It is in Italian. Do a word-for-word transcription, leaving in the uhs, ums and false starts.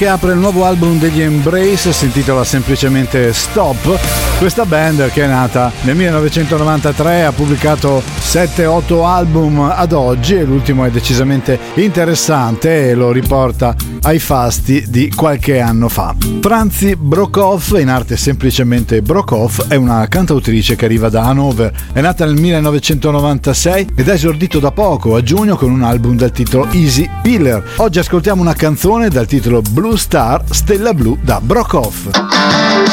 che apre il nuovo album degli Embrace, si intitola semplicemente Stop. Questa band, che è nata nel millenovecentonovantatré, ha pubblicato sette otto album ad oggi e l'ultimo è decisamente interessante e lo riporta ai fasti di qualche anno fa. Franzi Brockhoff, in arte semplicemente Brockhoff, è una cantautrice che arriva da Hannover. È nata nel millenovecentonovantasei ed ha esordito da poco, a giugno, con un album dal titolo Easy Pillar. Oggi ascoltiamo una canzone dal titolo Blue Star, Stella Blu, da Brockhoff.